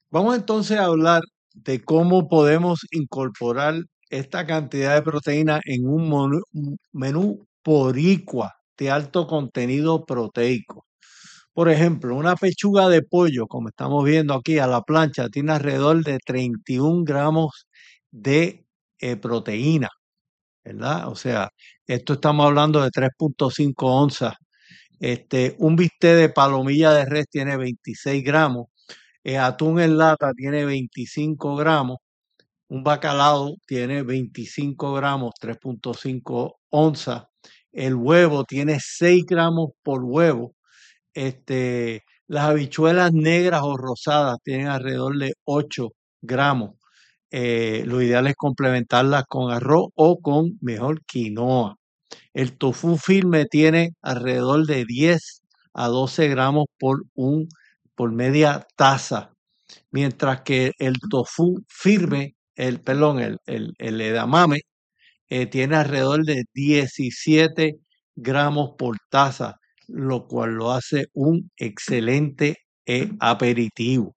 Vamos entonces a hablar de cómo podemos incorporar esta cantidad de proteína en un menú boricua de alto contenido proteico. Por ejemplo, una pechuga de pollo, como estamos viendo aquí a la plancha, tiene alrededor de 31 gramos de proteína, ¿verdad? O sea, esto estamos hablando de 3,5 onzas. Un bistec de palomilla de res tiene 26 gramos. Atún en lata tiene 25 gramos. Un bacalao tiene 25 gramos, 3,5 onzas. El huevo tiene 6 gramos por huevo. Las habichuelas negras o rosadas tienen alrededor de 8 gramos. Lo ideal es complementarlas con arroz o con mejor quinoa. El tofu firme tiene alrededor de 10 a 12 gramos por media taza, mientras que el tofu firme, el edamame, tiene alrededor de 17 gramos por taza, lo cual lo hace un excelente aperitivo.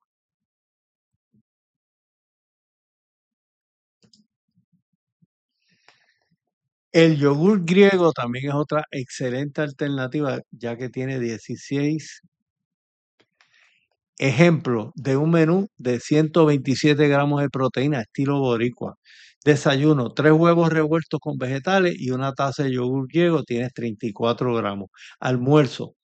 El yogur griego también es otra excelente alternativa, ya que tiene 16 ejemplos de un menú de 127 gramos de proteína estilo boricua. Desayuno, 3 huevos revueltos con vegetales y una taza de yogur griego, tienes 34 gramos. Almuerzo,